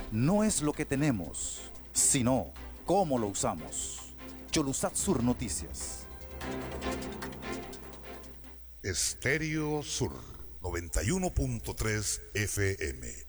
no es lo que tenemos, sino cómo lo usamos. Cholusat Sur Noticias. Estéreo Sur 91.3 FM.